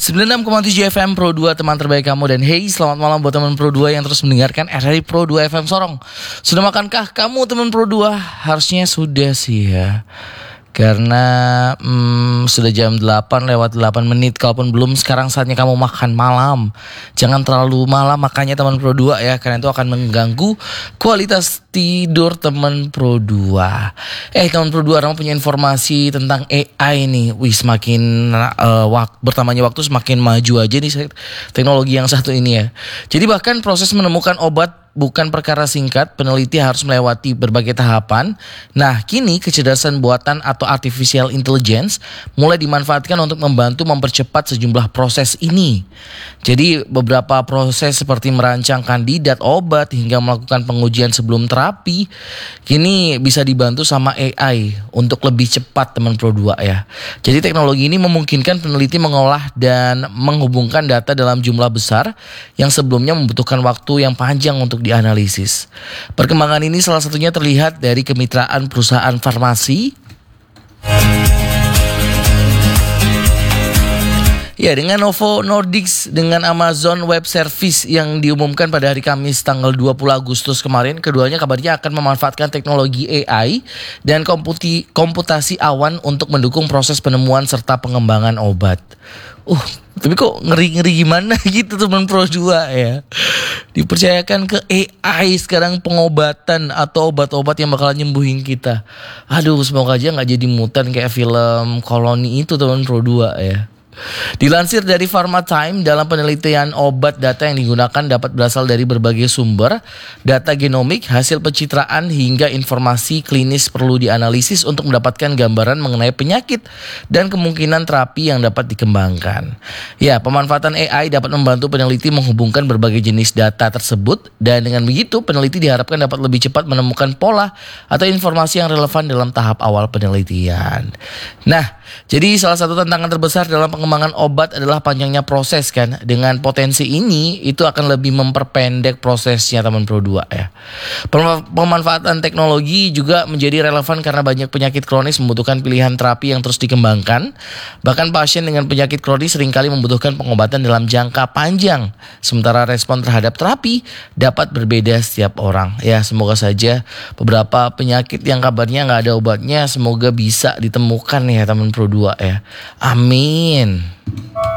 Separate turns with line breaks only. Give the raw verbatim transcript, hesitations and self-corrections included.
sembilan puluh enam koma tujuh F M Pro dua, teman terbaik kamu. Dan hey, selamat malam buat teman Pro dua yang terus mendengarkan R R I Pro dua F M Sorong. Sudah makankah kamu teman Pro dua? Harusnya sudah sih ya, karena hmm, sudah jam delapan lewat delapan menit. Kalaupun belum, sekarang saatnya kamu makan malam. Jangan terlalu malam makanya teman Pro dua ya, karena itu akan mengganggu kualitas tidur teman Pro dua. Eh teman Pro dua, Rama punya informasi tentang A I nih. Wih, semakin uh, wak- bertambahnya waktu semakin maju aja nih teknologi yang satu ini ya. Jadi bahkan proses menemukan obat bukan perkara singkat, peneliti harus melewati berbagai tahapan. Nah, kini kecerdasan buatan atau artificial intelligence mulai dimanfaatkan untuk membantu mempercepat sejumlah proses ini. Jadi beberapa proses seperti merancang kandidat obat hingga melakukan pengujian sebelum terapi kini bisa dibantu sama A I untuk lebih cepat teman Pro dua ya. Jadi teknologi ini memungkinkan peneliti mengolah dan menghubungkan data dalam jumlah besar yang sebelumnya membutuhkan waktu yang panjang untuk dianalisis. Perkembangan ini salah satunya terlihat dari kemitraan perusahaan farmasi ya dengan Novo Nordisk dengan Amazon Web Service yang diumumkan pada hari Kamis tanggal dua puluh Agustus kemarin. Keduanya kabarnya akan memanfaatkan teknologi A I dan komputi, komputasi awan untuk mendukung proses penemuan serta pengembangan obat. Uh, tapi kok ngeri-ngeri gimana gitu teman Pro dua ya. Dipercayakan ke A I sekarang pengobatan atau obat-obat yang bakal nyembuhin kita. Aduh, semoga aja gak jadi mutan kayak film Koloni itu teman Pro dua ya. Dilansir dari Pharma Time, dalam penelitian obat, data yang digunakan dapat berasal dari berbagai sumber, data genomik, hasil pencitraan, hingga informasi klinis perlu dianalisis untuk mendapatkan gambaran mengenai penyakit dan kemungkinan terapi yang dapat dikembangkan. Ya, pemanfaatan A I dapat membantu peneliti menghubungkan berbagai jenis data tersebut, dan dengan begitu peneliti diharapkan dapat lebih cepat menemukan pola atau informasi yang relevan dalam tahap awal penelitian. Nah, jadi salah satu tantangan terbesar dalam pengembangan obat adalah panjangnya proses kan. Dengan potensi ini itu akan lebih memperpendek prosesnya teman Pro dua ya. Pemanfaatan teknologi juga menjadi relevan karena banyak penyakit kronis membutuhkan pilihan terapi yang terus dikembangkan. Bahkan pasien dengan penyakit kronis seringkali membutuhkan pengobatan dalam jangka panjang, sementara respon terhadap terapi dapat berbeda setiap orang. Ya, semoga saja beberapa penyakit yang kabarnya gak ada obatnya semoga bisa ditemukan ya teman Pro dua ya. Amin.